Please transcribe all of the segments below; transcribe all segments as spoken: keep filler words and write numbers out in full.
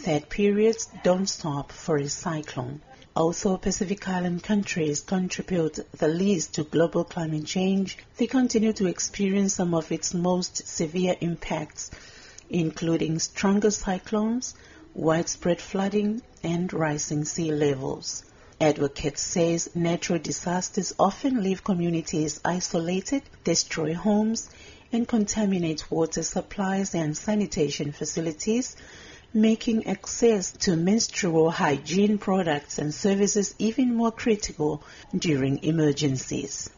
that periods don't stop for a cyclone. Although Pacific Island countries contribute the least to global climate change, they continue to experience some of its most severe impacts, including stronger cyclones, widespread flooding, and rising sea levels. Advocates says natural disasters often leave communities isolated, destroy homes, and contaminate water supplies and sanitation facilities, making access to menstrual hygiene products and services even more critical during emergencies.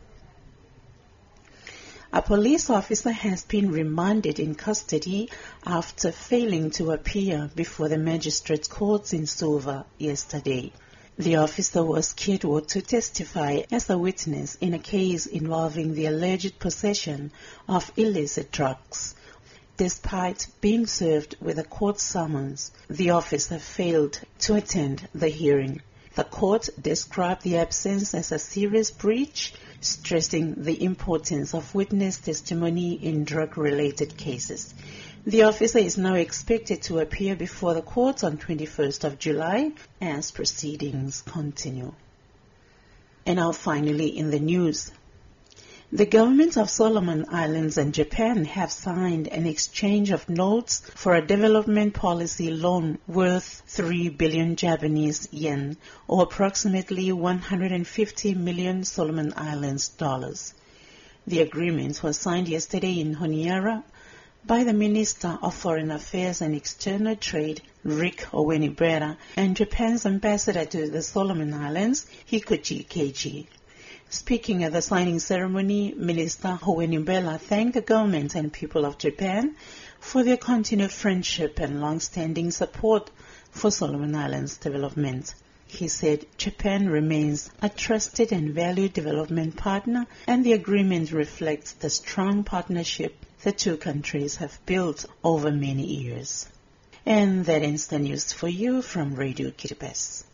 A police officer has been remanded in custody after failing to appear before the magistrates' courts in Suva yesterday. The officer was scheduled to testify as a witness in a case involving the alleged possession of illicit drugs. Despite being served with a court summons, the officer failed to attend the hearing. The court described the absence as a serious breach, stressing the importance of witness testimony in drug-related cases. The officer is now expected to appear before the court on twenty-first of July as proceedings continue. And now finally in the news. The governments of Solomon Islands and Japan have signed an exchange of notes for a development policy loan worth three billion Japanese yen, or approximately one hundred fifty million Solomon Islands dollars. The agreement was signed yesterday in Honiara by the Minister of Foreign Affairs and External Trade, Rick Owenibera, and Japan's ambassador to the Solomon Islands, Hikoji Keiji. Speaking at the signing ceremony, Minister Owenibera thanked the government and people of Japan for their continued friendship and long-standing support for Solomon Islands development. He said Japan remains a trusted and valued development partner, and the agreement reflects the strong partnership the two countries have built over many years. And that ends the news for you from Radio Kiribati.